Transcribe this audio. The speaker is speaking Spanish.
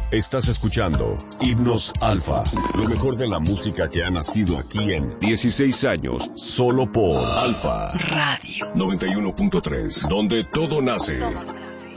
Estás escuchando Himnos Alfa, lo mejor de la música que ha nacido aquí en 16 años, solo por Alfa Radio 91.3, donde todo nace.